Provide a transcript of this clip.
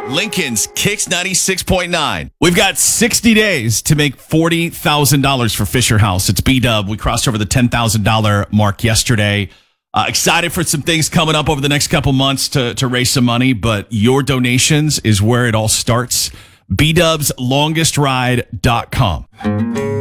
Lincoln's Kicks 96.9. We've got 60 days to make $40,000 for Fisher House. It's B-Dub. We crossed over the $10,000 mark yesterday. Excited for some things coming up over the next couple months to raise some money, but your donations is where it all starts. BDubsLongestRide.com.